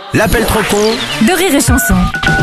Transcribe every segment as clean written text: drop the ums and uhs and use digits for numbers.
L'appel trop con de Rire et Chanson.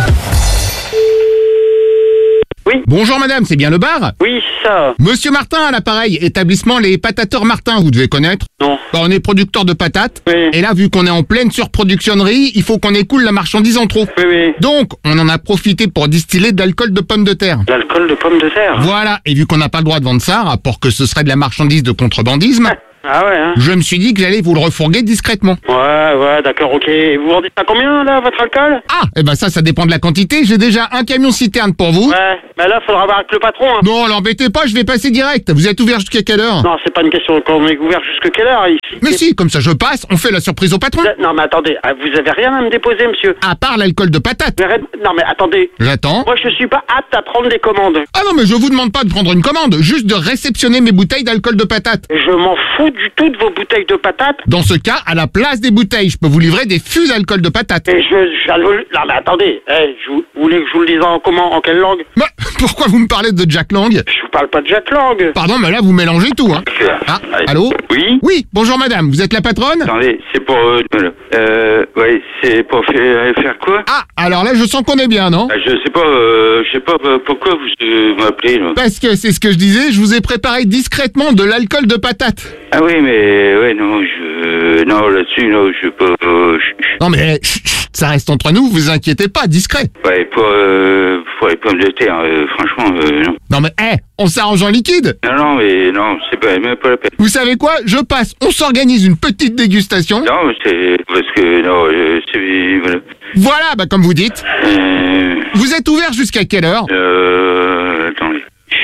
Oui. Bonjour madame, c'est bien le bar? Oui, ça. Monsieur Martin à l'appareil, établissement Les Patateurs Martin, vous devez connaître? Non. Bah, on est producteur de patates. Oui. Et là, vu qu'on est en pleine surproductionnerie, il faut qu'on écoule la marchandise en trop. Oui, oui. Donc, on en a profité pour distiller de l'alcool de pommes de terre. L'alcool de pomme de terre. Voilà, et vu qu'on n'a pas le droit de vendre ça, rapport que ce serait de la marchandise de contrebandisme, Ah ouais, hein. je me suis dit que j'allais vous le refourguer discrètement. Ouais, d'accord, ok. Et vous vendez ça combien, là, votre alcool? Ah, eh ben ça dépend de la quantité. J'ai déjà un camion citerne pour vous. Ouais, mais là, faudra voir avec le patron, hein. Non, l'embêtez pas, je vais passer direct. Vous êtes ouvert jusqu'à quelle heure? Non, c'est pas une question qu'on est ouvert jusque quelle heure, ici? Mais si, comme ça je passe, on fait la surprise au patron. Non, mais attendez, vous avez rien à me déposer, monsieur. À part l'alcool de patate. Non, mais attendez. J'attends. Moi, je suis pas apte à prendre des commandes. Ah non, mais je vous demande pas de prendre une commande, juste de réceptionner mes bouteilles d'alcool de patate. Je m'en fous du tout de vos bouteilles de patates. Dans ce cas, à la place des bouteilles, je peux vous livrer des fûts d'alcool de patate. Et non, mais attendez. Vous voulez que je vous le dise en quelle langue? Bah, pourquoi vous me parlez de Jack Lang? Je vous parle pas de Jack Lang. Pardon, mais là, vous mélangez tout, hein. Ah, allô? Oui. Oui, bonjour madame, vous êtes la patronne? Attendez, c'est pour... ouais, c'est pour faire quoi? Ah, alors là, je sens qu'on est bien, non? Je sais pas pourquoi vous m'appelez, là. Parce que c'est ce que je disais, je vous ai préparé discrètement de l'alcool de patate. Ah oui, mais... Ouais, non, non, là-dessus, non, je peux pas... Non mais, ça reste entre nous, vous inquiétez pas, discret. Ouais, pour les pommes de terre, franchement, non. Non mais, on s'arrange en liquide. Non, mais non, c'est même pas la peine. Vous savez quoi? Je passe, on s'organise une petite dégustation. Non, c'est... Parce que, non, c'est... Voilà. Voilà, bah comme vous dites. Vous êtes ouvert jusqu'à quelle heure? Attendez.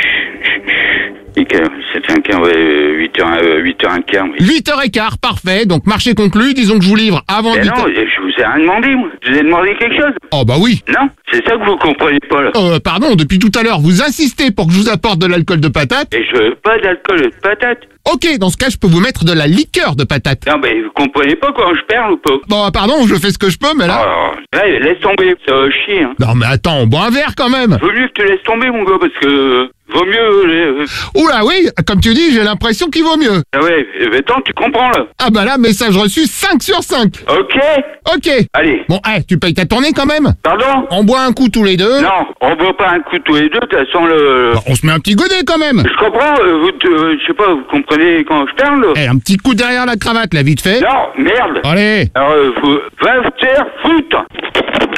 C'est un quart, ouais, 8h15, oui. 8h15, parfait. Donc marché conclu, disons que je vous livre avant Mais 8h. non, je vous ai rien demandé, moi. Je vous ai demandé quelque chose. Oh bah oui. Non, c'est ça que vous comprenez pas, là. Pardon, depuis tout à l'heure, vous insistez pour que je vous apporte de l'alcool de patate. Et je veux pas d'alcool de patate. Ok, dans ce cas, je peux vous mettre de la liqueur de patate. Non, mais vous comprenez pas quand je perds ou pas? Bon, pardon, je fais ce que je peux, mais là... Alors, ouais, laisse tomber, ça va chier, hein. Non mais attends, on boit un verre quand même. Vaut mieux que tu laisses tomber, mon gars, parce que... Vaut mieux... Oula oui, comme tu dis, j'ai l'impression qu'il vaut mieux. Ah ouais, attends, tu comprends, là. Ah bah là, message reçu 5 sur 5. Ok. Ok. Allez. Bon, tu payes ta tournée quand même? Pardon? On boit un coup tous les deux. Non, on boit pas un coup tous les deux, de toute façon, le... Bah, on se met un petit godet quand même. Je comprends, je sais pas, vous comprenez quand je parle, là? Un petit coup derrière la cravate, là, vite fait. Non, merde. Allez. Alors, va te faire foutre.